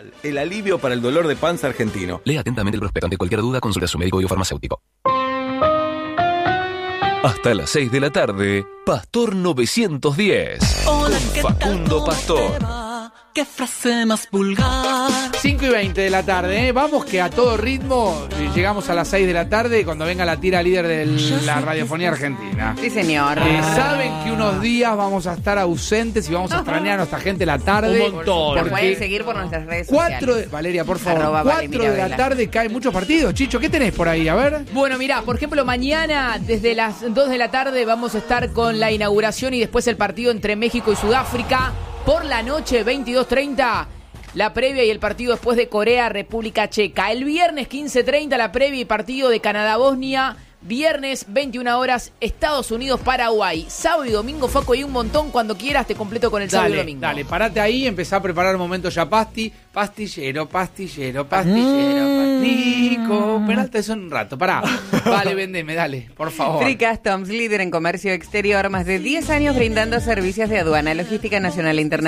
El alivio para el dolor de panza argentino. Lea atentamente el prospecto. Ante cualquier duda, consulte a su médico o farmacéutico. Hasta las 6 de la tarde, Pastor 910. Hola, con Facundo Pastor. Qué frase más vulgar. 5:20 de la tarde, ¿eh? Vamos que a todo ritmo llegamos a las 6 de la tarde cuando venga la tira líder de la radiofonía argentina. Sí, señor. Saben que unos días vamos a estar ausentes y vamos a extrañar a nuestra gente la tarde. Un montón. Nos Porque pueden seguir por nuestras redes sociales. Valeria, por favor, Arroba 4 Vale de la Mirabella. tarde caen muchos partidos. Chicho, ¿qué tenés por ahí? A ver. Bueno, mirá, por ejemplo, mañana desde las 2 de la tarde vamos a estar con la inauguración y después el partido entre México y Sudáfrica. Por la noche, 22:30, la previa y el partido después de Corea, República Checa. El viernes, 15:30, la previa y partido de Canadá-Bosnia. Viernes, 21 horas, Estados Unidos, Paraguay. Sábado y domingo, Faco, hay un montón. Cuando quieras te completo con el sábado y domingo. Dale, parate ahí, empezá a preparar un momento ya pastillero. Nico, Peralta, eso en un rato, pará. Vale, vendeme, dale, por favor. Free Customs, líder en comercio exterior, más de 10 años brindando servicios de aduana, logística nacional e internacional.